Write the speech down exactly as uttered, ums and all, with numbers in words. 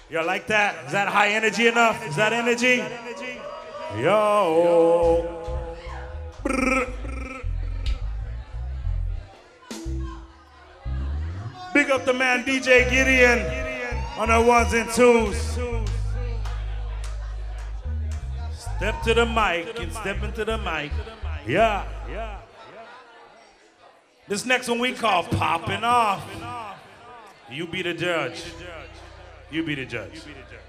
You like that? Is that high energy enough? Is that energy? Yo. Brr. Big up the man D J Gideon on the ones and twos. Step to the mic and step into the mic. Yeah. This next one we call popping off. You be the judge. You be the judge.